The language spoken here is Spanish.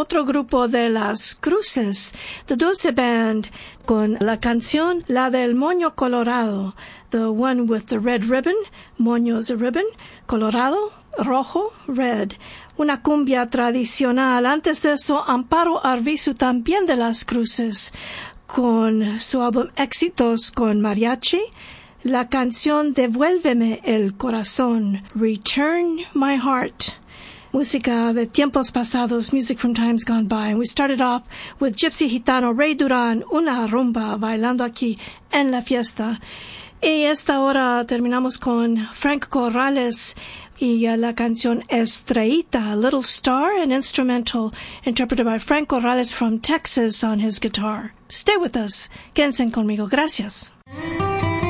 otro grupo de Las Cruces, The Dulce Band, con la canción, la del moño colorado, the one with the red ribbon, moño is a ribbon, colorado, rojo, red. Una cumbia tradicional. Antes de eso, Amparo Arvizu, también de Las Cruces, con su álbum Éxitos con Mariachi, la canción Devuélveme el corazón, Return My Heart. Música de tiempos pasados, music from times gone by. And we started off with Gypsy Gitano, Ray Durán, una rumba, bailando aquí en la fiesta. Y esta hora terminamos con Frank Corrales y la canción Estrellita, Little Star, an instrumental interpreted by Frank Corrales from Texas on his guitar. Stay with us. Quédense conmigo. Gracias.